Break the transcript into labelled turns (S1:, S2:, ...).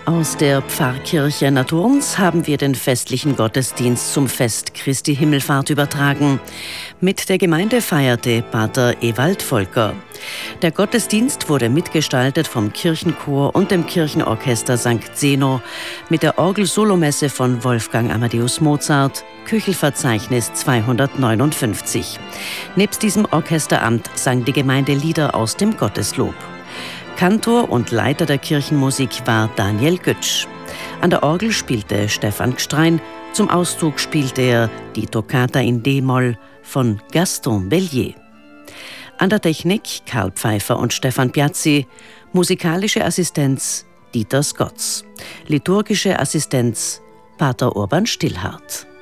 S1: Aus der Pfarrkirche Naturns haben wir den festlichen Gottesdienst zum Fest Christi Himmelfahrt übertragen. Mit der Gemeinde feierte Pater Ewald Volker. Der Gottesdienst wurde mitgestaltet vom Kirchenchor und dem Kirchenorchester St. Zeno mit der Orgel-Solomesse von Wolfgang Amadeus Mozart, Köchelverzeichnis 259. Nebst diesem Orchesteramt sang die Gemeinde Lieder aus dem Gotteslob. Kantor und Leiter der Kirchenmusik war Daniel Götsch. An der Orgel spielte Stefan Gstrein, zum Auszug spielte er die Toccata in D-Moll von Gaston Bellier. An der Technik Karl Pfeiffer und Stefan Piazzi, musikalische Assistenz Dieter Skotz, liturgische Assistenz Pater Urban Stillhardt.